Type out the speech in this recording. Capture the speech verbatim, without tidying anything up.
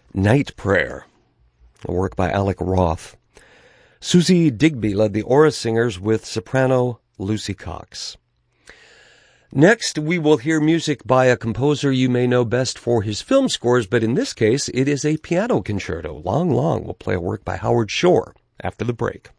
Night Prayer, a work by Alec Roth. Susie Digby led the Aura Singers with soprano Lucy Cox. Next, we will hear music by a composer you may know best for his film scores, but in this case, it is a piano concerto. Long Long will play a work by Howard Shore after the break.